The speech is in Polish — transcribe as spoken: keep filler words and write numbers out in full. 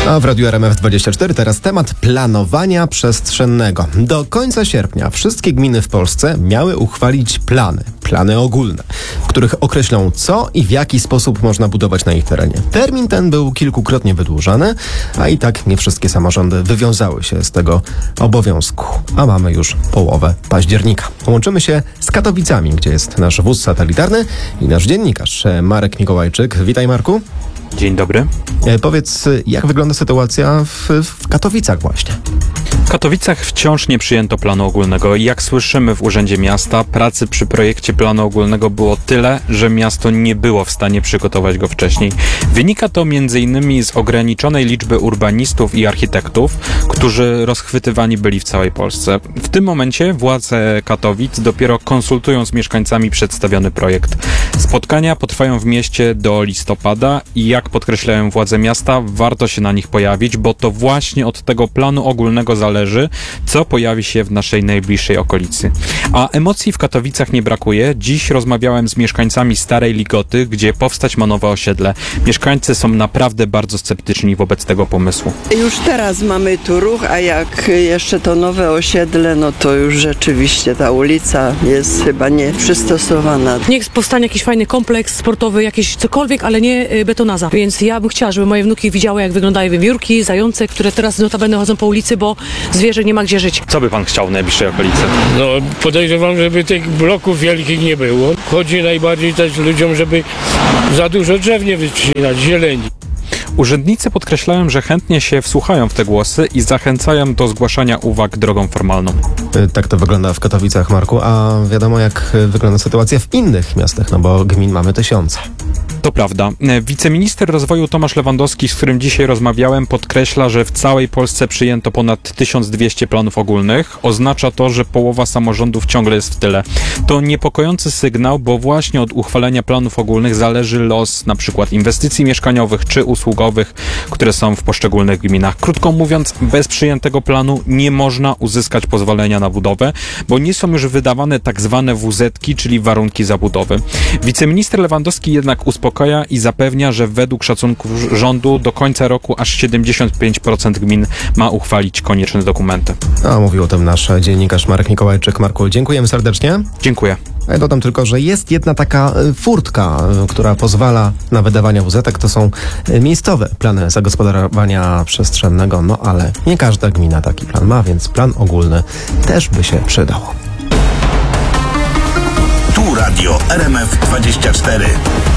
A w Radiu R M F dwadzieścia cztery teraz temat planowania przestrzennego. Do końca sierpnia wszystkie gminy w Polsce miały uchwalić plany, plany ogólne, w których określą, co i w jaki sposób można budować na ich terenie. Termin ten był kilkukrotnie wydłużany, a i tak nie wszystkie samorządy wywiązały się z tego obowiązku. A mamy już połowę października. Łączymy się z Katowicami, gdzie jest nasz wóz satelitarny i nasz dziennikarz Marek Mikołajczyk. Witaj, Marku. Dzień dobry. E, powiedz, jak wygląda sytuacja w, w Katowicach właśnie? W Katowicach wciąż nie przyjęto planu ogólnego i jak słyszymy w Urzędzie Miasta, pracy przy projekcie planu ogólnego było tyle, że miasto nie było w stanie przygotować go wcześniej. Wynika to między innymi z ograniczonej liczby urbanistów i architektów, którzy rozchwytywani byli w całej Polsce. W tym momencie władze Katowic dopiero konsultują z mieszkańcami przedstawiony projekt. Spotkania potrwają w mieście do listopada i jak podkreślają władze miasta, warto się na nich pojawić, bo to właśnie od tego planu ogólnego zależy, co pojawi się w naszej najbliższej okolicy. A emocji w Katowicach nie brakuje. Dziś rozmawiałem z mieszkańcami Starej Ligoty, gdzie powstać ma nowe osiedle. Mieszkańcy są naprawdę bardzo sceptyczni wobec tego pomysłu. Już teraz mamy tu ruch, a jak jeszcze to nowe osiedle, no to już rzeczywiście ta ulica jest chyba nie przystosowana. Niech powstanie jakiś fajny kompleks sportowy, jakiś cokolwiek, ale nie betonaza. Więc ja bym chciała, żeby moje wnuki widziały, jak wyglądają wiewiórki, zające, które teraz notabene chodzą po ulicy, bo zwierzę nie ma gdzie żyć. Co by pan chciał w najbliższej okolicy? No podejrzewam, żeby tych bloków wielkich nie było. Chodzi najbardziej też ludziom, żeby za dużo drzew nie wycinać, zieleni. Urzędnicy podkreślają, że chętnie się wsłuchają w te głosy i zachęcają do zgłaszania uwag drogą formalną. Tak to wygląda w Katowicach, Marku, a wiadomo, jak wygląda sytuacja w innych miastach, no bo gmin mamy tysiące. To prawda. Wiceminister rozwoju Tomasz Lewandowski, z którym dzisiaj rozmawiałem, podkreśla, że w całej Polsce przyjęto ponad tysiąc dwieście planów ogólnych. Oznacza to, że połowa samorządów ciągle jest w tyle. To niepokojący sygnał, bo właśnie od uchwalenia planów ogólnych zależy los na przykład inwestycji mieszkaniowych czy usługowych, które są w poszczególnych gminach. Krótko mówiąc, bez przyjętego planu nie można uzyskać pozwolenia na budowę, bo nie są już wydawane tak zwane wu zetki, czyli warunki zabudowy. Wiceminister Lewandowski jednak uspokaja i zapewnia, że według szacunków rządu do końca roku aż siedemdziesiąt pięć procent gmin ma uchwalić konieczne dokumenty. A mówił o tym nasz dziennikarz Marek Mikołajczyk. Marku, dziękujemy serdecznie. Dziękuję. A ja dodam tylko, że jest jedna taka furtka, która pozwala na wydawanie wu zetek. To są miejscowe plany zagospodarowania przestrzennego, no ale nie każda gmina taki plan ma, więc plan ogólny też by się przydał. Tu Radio R M F dwadzieścia cztery.